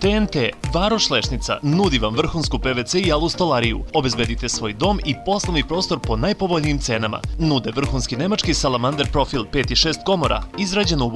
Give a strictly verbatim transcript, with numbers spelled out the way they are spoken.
T N T Varoš Lešnica nudi vam vrhunsku P V C i alu stolariju. Obezbedite svoj dom i poslovni prostor po najpovoljnijim cenama. Nude vrhunski nemački salamander profil pet i šest komora, izrađen u